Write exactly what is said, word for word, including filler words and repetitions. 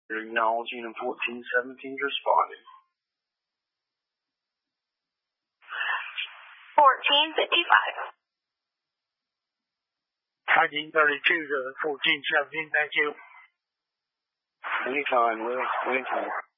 You're acknowledging and fourteen seventeen's responding. fourteen fifty-five. nineteen thirty-two to fourteen seventeen, thank you. Anytime, Will. Anytime.